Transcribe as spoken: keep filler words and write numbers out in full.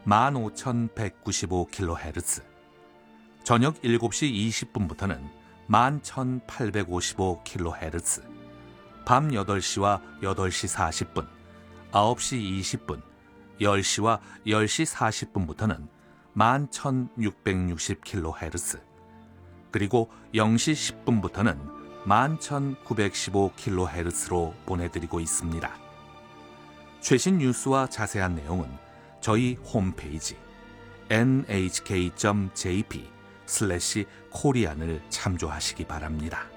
만 오천백구십오 킬로헤르츠, 저녁 일곱 시 이십 분부터는 만 천팔백오십오 킬로헤르츠, 밤 여덟 시와 여덟 시 사십 분, 아홉 시 이십 분, 열 시와 열 시 사십 분부터는 만 천육백육십 킬로헤르츠, 그리고 영 시 십 분부터는 만 천구백십오 킬로헤르츠로 보내드리고 있습니다. 최신 뉴스와 자세한 내용은 저희 홈페이지 엔에이치케이 닷 제이피 슬래시 코리안을 참조하시기 바랍니다.